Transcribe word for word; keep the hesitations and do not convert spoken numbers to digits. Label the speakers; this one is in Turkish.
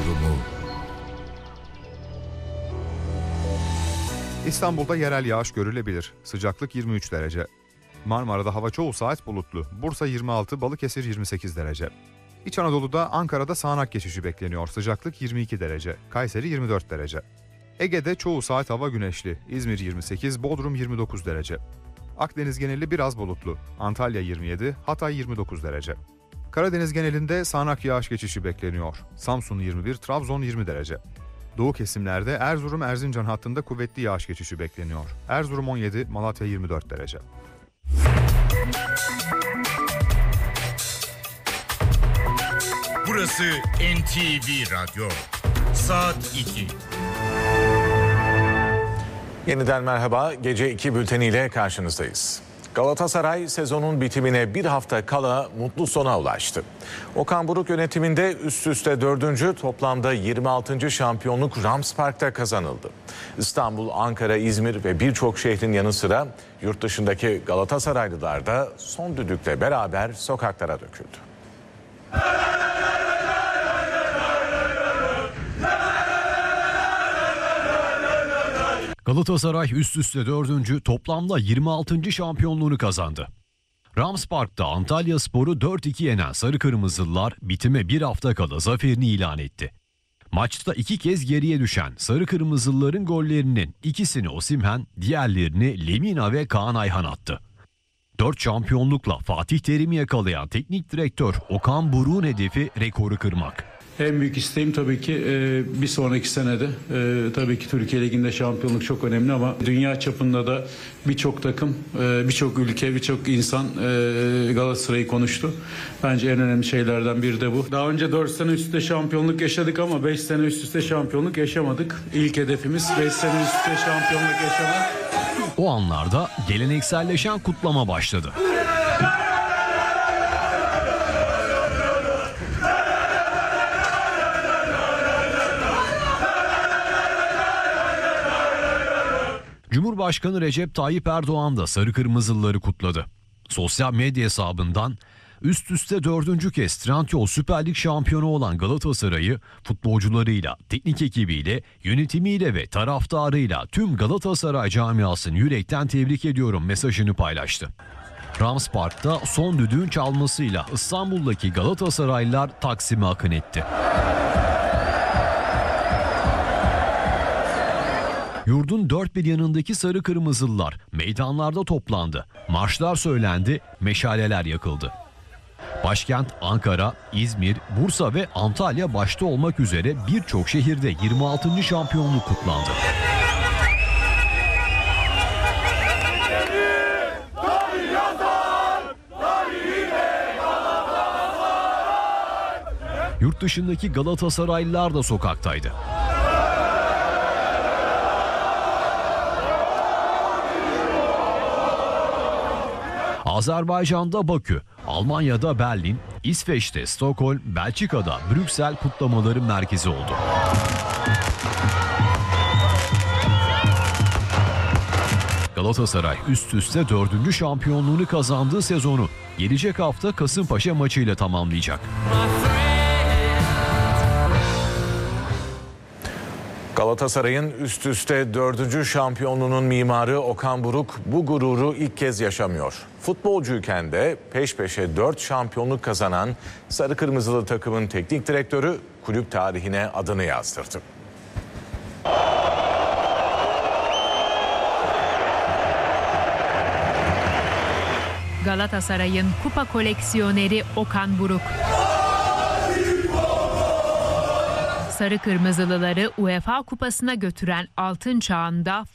Speaker 1: durumu.
Speaker 2: İstanbul'da yerel yağış görülebilir. Sıcaklık yirmi üç derece. Marmara'da hava çoğu saat bulutlu. Bursa yirmi altı, Balıkesir yirmi sekiz derece. İç Anadolu'da Ankara'da sağanak geçişi bekleniyor. Sıcaklık yirmi iki derece. Kayseri yirmi dört derece. Ege'de çoğu saat hava güneşli. İzmir yirmi sekiz, Bodrum yirmi dokuz derece. Akdeniz geneli biraz bulutlu. Antalya yirmi yedi, Hatay yirmi dokuz derece. Karadeniz genelinde sağanak yağış geçişi bekleniyor. Samsun yirmi bir, Trabzon yirmi derece. Doğu kesimlerde Erzurum-Erzincan hattında kuvvetli yağış geçişi bekleniyor. Erzurum on yedi, Malatya yirmi dört derece.
Speaker 1: Burası N T V Radyo. Saat iki.
Speaker 3: Yeniden merhaba. Gece iki bülteniyle karşınızdayız. Galatasaray sezonun bitimine bir hafta kala mutlu sona ulaştı. Okan Buruk yönetiminde üst üste dördüncü, toplamda yirmi altıncı şampiyonluk Rams Park'ta kazanıldı. İstanbul, Ankara, İzmir ve birçok şehrin yanı sıra yurt dışındaki Galatasaraylılar da son düdükle beraber sokaklara döküldü.
Speaker 4: Galatasaray üst üste dördüncü, toplamda yirmi altıncı şampiyonluğunu kazandı. Rams Park'ta Antalyaspor'u dört iki yenen Sarı Kırmızılılar bitime bir hafta kala zaferini ilan etti. Maçta iki kez geriye düşen Sarı Kırmızılıların gollerinin ikisini Osimhen, diğerlerini Lemina ve Kaan Ayhan attı. Dört şampiyonlukla Fatih Terim'i yakalayan teknik direktör Okan Buruk'un hedefi rekoru kırmak.
Speaker 5: En büyük isteğim tabii ki e, bir sonraki senede e, tabii ki Türkiye Ligi'nde şampiyonluk çok önemli ama dünya çapında da birçok takım, e, birçok ülke, birçok insan e, Galatasaray'ı konuştu. Bence en önemli şeylerden biri de bu. Daha önce dört sene üst üste şampiyonluk yaşadık ama beş sene üst üste şampiyonluk yaşamadık. İlk hedefimiz beş sene üst üste şampiyonluk yaşamak.
Speaker 4: O anlarda gelenekselleşen kutlama başladı. Cumhurbaşkanı Recep Tayyip Erdoğan da Sarı Kırmızılıları kutladı. Sosyal medya hesabından üst üste dördüncü kez Trendyol Süper Lig şampiyonu olan Galatasaray'ı futbolcularıyla, teknik ekibiyle, yönetimiyle ve taraftarıyla tüm Galatasaray camiasını yürekten tebrik ediyorum mesajını paylaştı. Rams Park'ta son düdüğün çalmasıyla İstanbul'daki Galatasaraylılar Taksim'e akın etti. Yurdun dört bir yanındaki Sarı Kırmızılılar meydanlarda toplandı. Marşlar söylendi, meşaleler yakıldı. Başkent Ankara, İzmir, Bursa ve Antalya başta olmak üzere birçok şehirde yirmi altıncı şampiyonluk kutlandı. Yurt dışındaki Galatasaraylılar da sokaktaydı. Azerbaycan'da Bakü, Almanya'da Berlin, İsveç'te Stockholm, Belçika'da Brüksel kutlamaların merkezi oldu. Galatasaray üst üste dördüncü şampiyonluğunu kazandığı sezonu gelecek hafta Kasımpaşa maçıyla tamamlayacak.
Speaker 3: Galatasaray'ın üst üste dördüncü şampiyonluğunun mimarı Okan Buruk bu gururu ilk kez yaşamıyor. Futbolcuyken de peş peşe dört şampiyonluk kazanan Sarı Kırmızılı takımın teknik direktörü kulüp tarihine adını yazdırdı.
Speaker 6: Galatasaray'ın kupa koleksiyoneri Okan Buruk. Sarı Kırmızılıları UEFA Kupası'na götüren altın çağında